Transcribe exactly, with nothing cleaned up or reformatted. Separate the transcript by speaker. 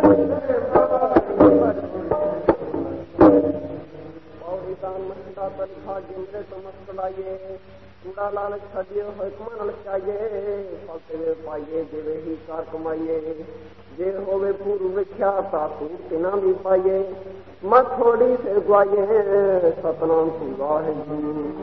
Speaker 1: जिंदे समस्त लाइए कूड़ा लालच छड़ियो हुक्म न चाहिए फलते पाइए जिवे ही कार कमाइए जे होवे पूर्व विख्या ताकूर तिना भी पाइए मत थोड़ी से गुआइए सतनाम खुदा है जी।